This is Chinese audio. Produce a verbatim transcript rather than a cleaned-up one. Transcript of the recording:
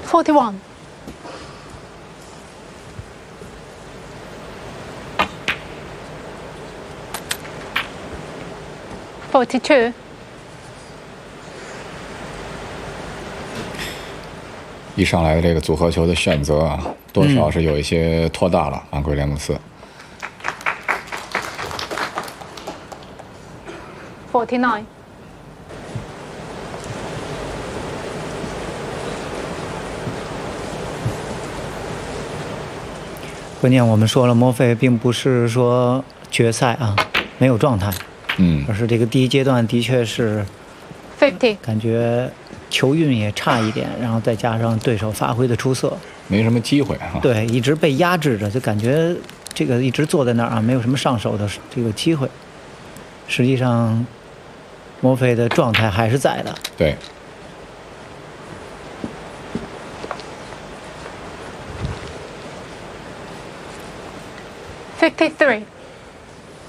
forty-one. forty-two. 一上来的这个组合球的选择啊，多少是有一些拖大了啊，威廉姆斯。 forty-nine. 关键我们说了，莫菲并不是说决赛啊没有状态， 嗯， 而是这个第一阶段的确是 fifty. 感觉球运也差一点，然后再加上对手发挥的出色， 没什么机会啊。 对，一直被压制着，就感觉这个一直坐在那儿啊，没有什么上手的这个机会。实际上，莫菲的状态还是在的。 对。 fifty-three.